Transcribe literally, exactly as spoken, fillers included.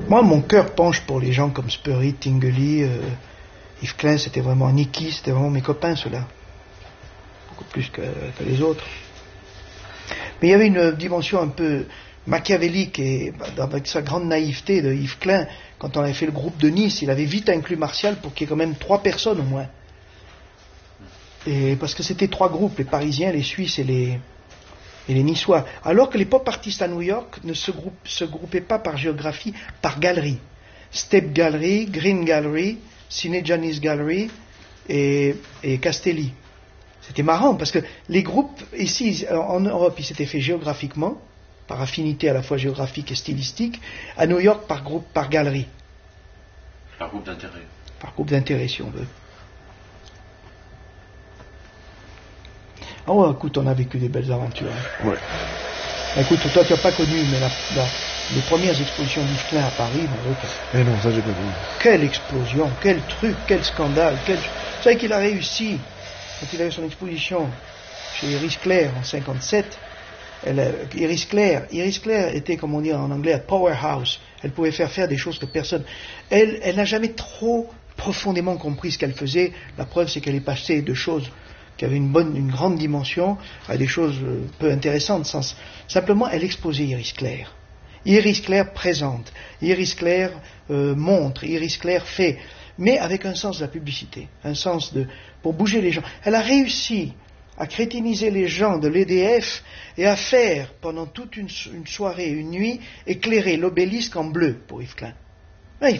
Moi, mon cœur penche pour les gens comme Sperry, Tinguely, euh, Yves Klein, c'était vraiment Nicky, c'était vraiment mes copains, ceux-là. Beaucoup plus que, que les autres. Mais il y avait une dimension un peu machiavélique, et avec sa grande naïveté de Yves Klein, quand on avait fait le groupe de Nice, il avait vite inclus Martial pour qu'il y ait quand même trois personnes au moins. Et parce que c'était trois groupes, les Parisiens, les Suisses et les, et les Niçois. Alors que les pop artistes à New York ne se, groupe, se groupaient pas par géographie, par galerie. Step Gallery, Green Gallery, Cine Janis Gallery et, et Castelli. C'était marrant parce que les groupes ici en Europe, ils s'étaient faits géographiquement, par affinité à la fois géographique et stylistique. À New York, par groupe, par galerie. Par groupe d'intérêt. Par groupe d'intérêt, si on veut. Ah ouais, écoute, on a vécu des belles aventures. Hein. Ouais. Écoute, toi, tu n'as pas connu, mais la, la, les premières expositions d'Yves Klein à Paris, mon Dieu, Eh non, ça j'ai pas vu. quelle explosion, quel truc, quel scandale, quel... Vous savez qu'il a réussi, quand il avait son exposition chez Iris Clair en cinquante-sept, elle, Iris Clair, Iris Clair était, comme on dit en anglais, a powerhouse. Elle pouvait faire faire des choses que personne... Elle, elle n'a jamais trop profondément compris ce qu'elle faisait. La preuve, c'est qu'elle est passée de choses qui avaient une bonne, une grande dimension à des choses peu intéressantes. Sans... Simplement, elle exposait Iris Clair. Iris Clair présente, Iris Clair euh, montre, Iris Clair fait, mais avec un sens de la publicité, un sens de... pour bouger les gens. Elle a réussi à crétiniser les gens de l'E D F et à faire, pendant toute une, une soirée, une nuit, éclairer l'obélisque en bleu pour Yves Klein.